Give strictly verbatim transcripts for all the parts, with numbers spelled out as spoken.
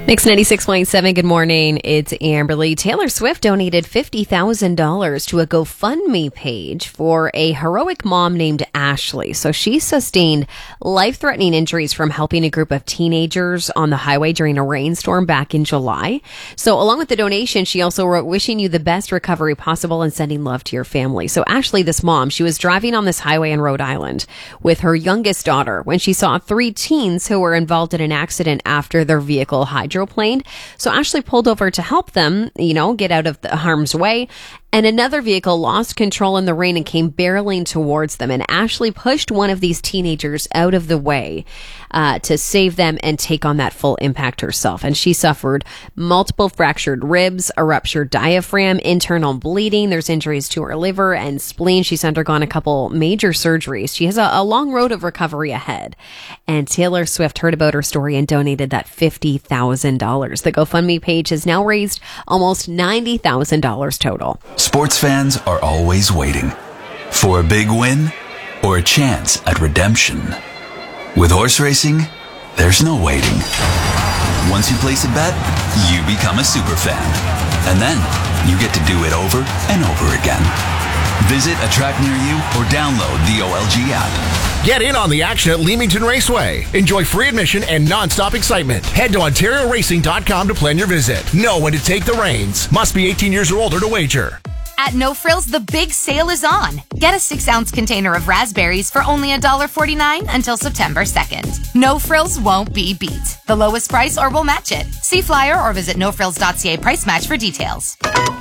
Mix ninety-six point seven, good morning. It's Amberly. Taylor Swift donated fifty thousand dollars to a GoFundMe page for a heroic mom named Ashley. So she sustained life-threatening injuries from helping a group of teenagers on the highway during a rainstorm back in July. So along with the donation, she also wrote, wishing you the best recovery possible and sending love to your family. So Ashley, this mom, she was driving on this highway in Rhode Island with her youngest daughter when she saw three teens who were involved in an accident after their vehicle hydroplaned. So Ashley pulled over to help them, you know, get out of the harm's way. And another vehicle lost control in the rain and came barreling towards them. And Ashley pushed one of these teenagers out of the way uh, to save them and take on that full impact herself. And she suffered multiple fractured ribs, a ruptured diaphragm, internal bleeding. There's injuries to her liver and spleen. She's undergone a couple major surgeries. She has a, a long road of recovery ahead. And Taylor Swift heard about her story and donated that fifty thousand dollars. The GoFundMe page has now raised almost ninety thousand dollars total. Sports fans are always waiting for a big win or a chance at redemption. With horse racing, there's no waiting. Once you place a bet, you become a super fan. And then you get to do it over and over again. Visit a track near you or download the O L G app. Get in on the action at Leamington Raceway. Enjoy free admission and non-stop excitement. Head to Ontario Racing dot com to plan your visit. Know when to take the reins. Must be eighteen years or older to wager. At No Frills, the big sale is on. Get a six-ounce container of raspberries for only one dollar forty-nine until September second. No Frills won't be beat. The lowest price or we'll match it. See flyer or visit no frills dot c a price match for details.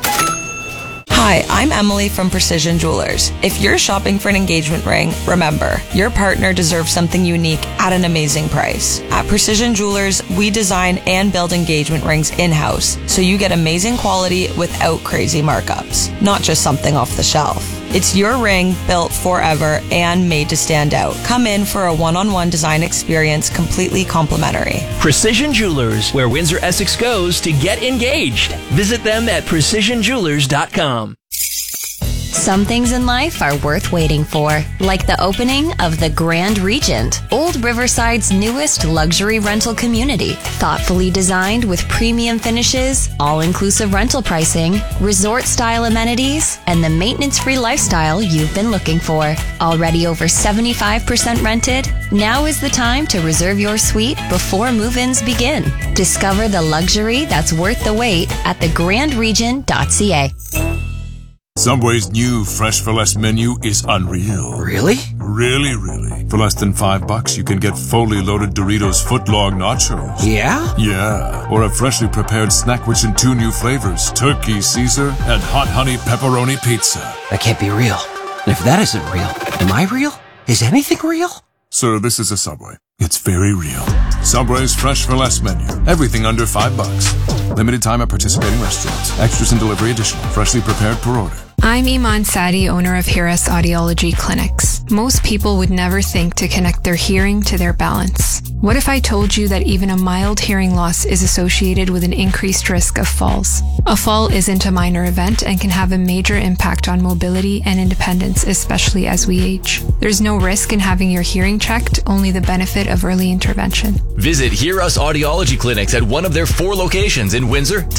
Hi, I'm Emily from Precision Jewelers. If you're shopping for an engagement ring, remember, your partner deserves something unique at an amazing price. At Precision Jewelers, we design and build engagement rings in-house, so you get amazing quality without crazy markups, not just something off the shelf. It's your ring built forever and made to stand out. Come in for a one-on-one design experience completely complimentary. Precision Jewelers, where Windsor Essex goes to get engaged. Visit them at precision jewelers dot com. Some things in life are worth waiting for, like the opening of the Grand Regent, Old Riverside's newest luxury rental community. Thoughtfully designed with premium finishes, all-inclusive rental pricing, resort-style amenities, and the maintenance-free lifestyle you've been looking for. Already over seventy-five percent rented, now is the time to reserve your suite before move-ins begin. Discover the luxury that's worth the wait at the grand regent dot c a. Subway's new Fresh for Less menu is unreal. Really? Really, really. For less than five bucks, you can get fully loaded Doritos footlong nachos. Yeah? Yeah. Or a freshly prepared snack which in two new flavors, Turkey Caesar and Hot Honey Pepperoni Pizza. That can't be real. And if that isn't real, am I real? Is anything real? Sir, this is a Subway. It's very real. Subway's Fresh for Less menu. Everything under five bucks. Limited time at participating restaurants. Extras and delivery additional. Freshly prepared per order. I'm Iman Sadi, owner of Hiras Audiology Clinics. Most people would never think to connect their hearing to their balance. What if I told you that even a mild hearing loss is associated with an increased risk of falls? A fall isn't a minor event and can have a major impact on mobility and independence, especially as we age. There's no risk in having your hearing checked, only the benefit of early intervention. Visit Hiras Audiology Clinics at one of their four locations in Windsor,